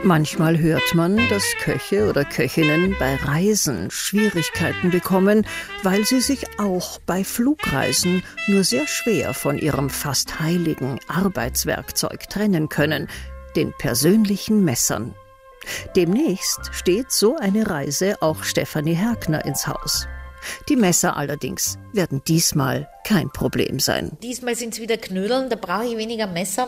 Manchmal hört man, dass Köche oder Köchinnen bei Reisen Schwierigkeiten bekommen, weil sie sich auch bei Flugreisen nur sehr schwer von ihrem fast heiligen Arbeitswerkzeug trennen können, den persönlichen Messern. Demnächst steht so eine Reise auch Stefanie Herkner ins Haus. Die Messer allerdings werden diesmal kein Problem sein. Diesmal sind es wieder Knödeln, da brauche ich weniger Messer.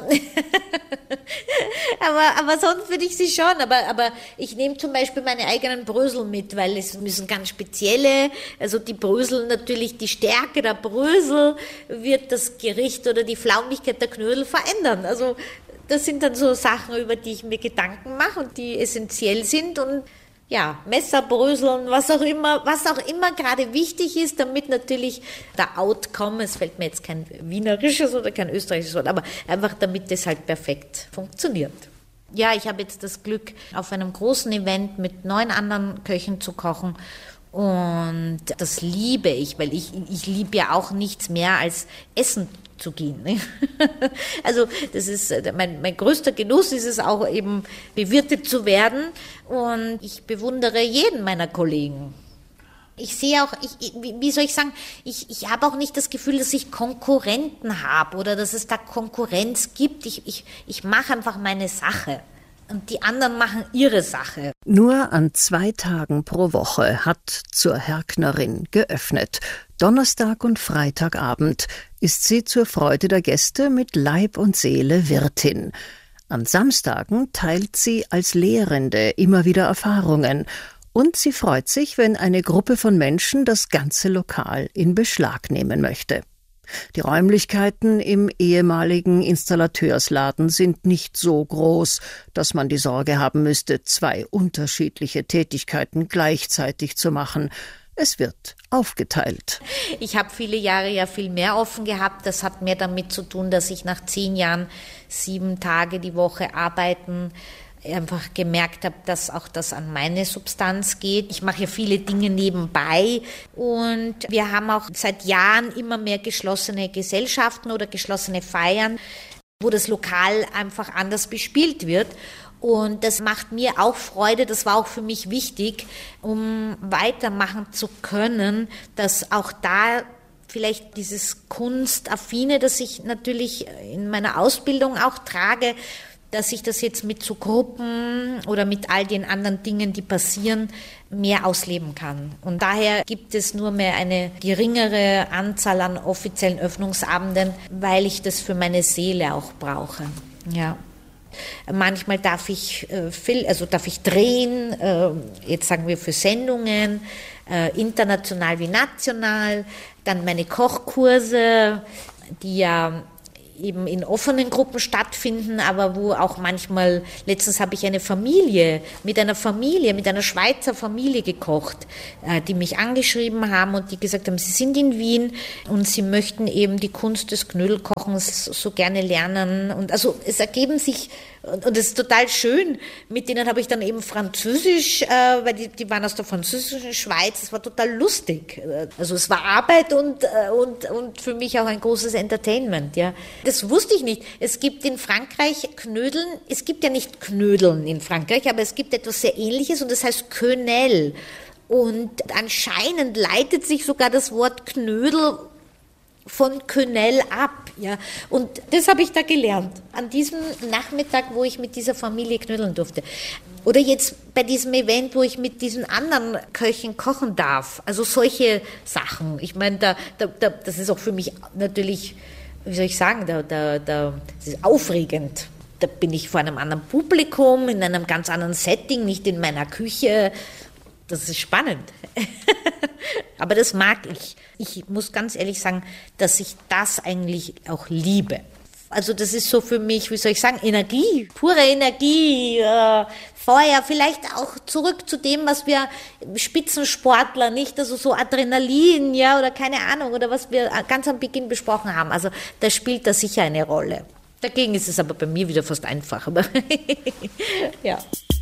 aber sonst würde ich sie schon. Aber ich nehme zum Beispiel meine eigenen Brösel mit, weil es müssen ganz spezielle, also die Brösel natürlich, die Stärke der Brösel wird das Gericht oder die Flaumigkeit der Knödel verändern. Also das sind dann so Sachen, über die ich mir Gedanken mache und die essentiell sind und ja, Messer, Bröseln, was auch immer gerade wichtig ist, damit natürlich der Outcome, es fällt mir jetzt kein wienerisches oder kein österreichisches Wort, aber einfach damit das halt perfekt funktioniert. Ja, ich habe jetzt das Glück, auf einem großen Event mit 9 anderen Köchen zu kochen und das liebe ich, weil ich liebe ja auch nichts mehr als Essen zu gehen. Ne? Also das ist mein größter Genuss, ist es auch eben bewirtet zu werden und ich bewundere jeden meiner Kollegen. Ich sehe auch, wie soll ich sagen, ich habe auch nicht das Gefühl, dass ich Konkurrenten habe oder dass es da Konkurrenz gibt. Ich mache einfach meine Sache. Und die anderen machen ihre Sache. Nur an 2 Tagen pro Woche hat zur Herknerin geöffnet. Donnerstag und Freitagabend ist sie zur Freude der Gäste mit Leib und Seele Wirtin. An Samstagen teilt sie als Lehrende immer wieder Erfahrungen. Und sie freut sich, wenn eine Gruppe von Menschen das ganze Lokal in Beschlag nehmen möchte. Die Räumlichkeiten im ehemaligen Installateursladen sind nicht so groß, dass man die Sorge haben müsste, 2 unterschiedliche Tätigkeiten gleichzeitig zu machen. Es wird aufgeteilt. Ich habe viele Jahre ja viel mehr offen gehabt. Das hat mehr damit zu tun, dass ich nach 10 Jahren 7 Tage die Woche arbeiten einfach gemerkt habe, dass auch das an meine Substanz geht. Ich mache ja viele Dinge nebenbei und wir haben auch seit Jahren immer mehr geschlossene Gesellschaften oder geschlossene Feiern, wo das Lokal einfach anders bespielt wird. Und das macht mir auch Freude, das war auch für mich wichtig, um weitermachen zu können, dass auch da vielleicht dieses Kunstaffine, das ich natürlich in meiner Ausbildung auch trage, dass ich das jetzt mit so Gruppen oder mit all den anderen Dingen, die passieren, mehr ausleben kann. Und daher gibt es nur mehr eine geringere Anzahl an offiziellen Öffnungsabenden, weil ich das für meine Seele auch brauche. Ja. Manchmal darf ich drehen, jetzt sagen wir für Sendungen, international wie national, dann meine Kochkurse, die ja eben in offenen Gruppen stattfinden, aber wo auch manchmal, letztens habe ich mit einer Schweizer Familie gekocht, die mich angeschrieben haben und die gesagt haben, sie sind in Wien und sie möchten eben die Kunst des Knödelkochens so gerne lernen und also es ergeben sich und es ist total schön. Mit denen habe ich dann eben Französisch, weil die waren aus der französischen Schweiz. Es war total lustig. Also es war Arbeit und für mich auch ein großes Entertainment. Ja, das wusste ich nicht. Es gibt in Frankreich Knödeln. Es gibt ja nicht Knödeln in Frankreich, aber es gibt etwas sehr Ähnliches und das heißt Quenelle. Und anscheinend leitet sich sogar das Wort Knödel von Quenelle ab, ja. Und das habe ich da gelernt. An diesem Nachmittag, wo ich mit dieser Familie knödeln durfte. Oder jetzt bei diesem Event, wo ich mit diesen anderen Köchen kochen darf. Also solche Sachen. Ich meine, das ist auch für mich natürlich, wie soll ich sagen, das ist aufregend. Da bin ich vor einem anderen Publikum, in einem ganz anderen Setting, nicht in meiner Küche. Das ist spannend. Aber das mag ich. Ich muss ganz ehrlich sagen, dass ich das eigentlich auch liebe. Also das ist so für mich, wie soll ich sagen, Energie, pure Energie, Feuer, vielleicht auch zurück zu dem, was wir Spitzensportler, nicht, also so Adrenalin, ja, oder keine Ahnung, oder was wir ganz am Beginn besprochen haben. Also da spielt das sicher eine Rolle. Dagegen ist es aber bei mir wieder fast einfach. Aber ja.